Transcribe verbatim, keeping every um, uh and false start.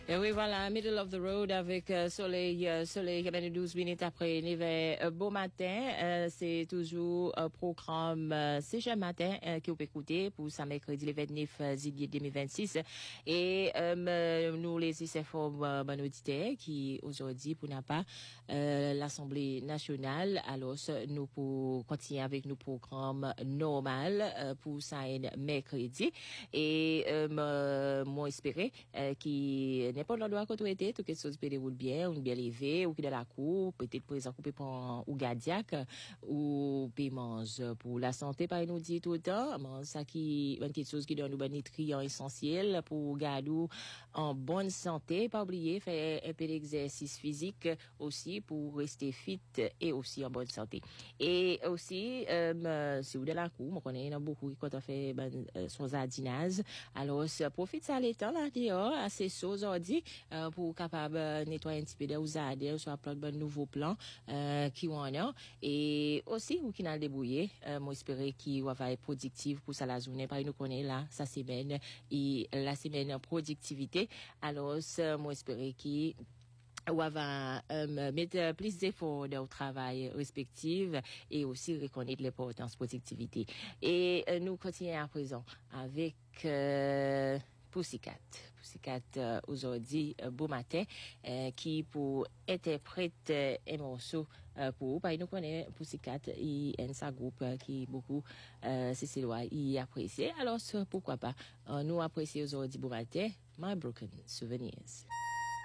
Et oui, voilà, Middle of the Road avec euh, Soleil, euh, Soleil, douze minutes après, il est euh, beau matin. Euh, c'est toujours un programme euh, c'est jeudi matin euh, que vous pouvez écouter pour ce mercredi le vingt-neuf juillet deux mille vingt-six. Et euh, nous les informons euh, bon auditeurs qui aujourd'hui pour n'a pas euh, l'Assemblée nationale. Alors nous pour continuer avec nos programmes normal euh, pour ça mercredi. Et euh, moi espérer euh, qui n'est pas l'endroit qu'on était, tout quelque chose peut dérouler bien, ou bien levé, ou qui de la cour, peut-être présent coupé pour ou gardiaque, ou paiement pour la santé, par nous dit tout le temps, mais ça qui, une quelque chose qui donne nous des nutriments essentiels pour garder en bonne santé, pas oublier, faire un peu d'exercice physique aussi pour rester fit et aussi en bonne santé. Et aussi, euh, si vous de la cour, on connaît, il y en a beaucoup qui quand on fait, ben, euh, son jardinage, alors, profite ça les temps là, dehors, assez chaud aujourd'hui, euh, pour capable nettoyer un petit peu de jardin, soit plein de nouveaux plans, euh, qui ont en et aussi, ou qui n'a débrouillé, euh, moi, espérer qu'il va être productif pour ça la journée, parce que nous connaissons là, sa semaine, et la semaine productivité. Alors, moi, espérer qu'il ou va euh, mettre plus d'efforts dans le travail respectif et aussi reconnaître l'importance de productivité. Et euh, nous continuons à présent avec euh, Pussycat. Pussycat euh, aujourd'hui, euh, beau matin, euh, qui pour interpréter un morceau euh, pour parce que nous connaissons Pussycat et un sa groupe euh, qui beaucoup euh, c'est c'est loin y apprécier. Alors pourquoi pas euh, nous apprécions aujourd'hui beau matin My Broken Souvenirs.